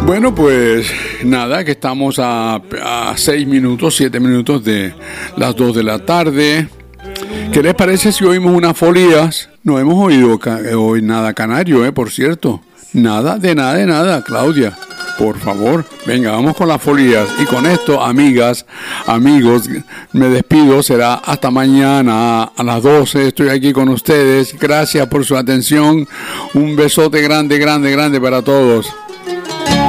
Bueno, pues nada, que estamos a 6 minutos, 7 minutos de las 2 de la tarde. ¿Qué les parece si oímos unas folías? No hemos oído hoy nada canario, por cierto. Nada, de nada, Claudia. Por favor, venga, vamos con las folías. Y con esto, amigas, amigos, me despido. Será hasta mañana a las 12. Estoy aquí con ustedes. Gracias por su atención. Un besote grande para todos.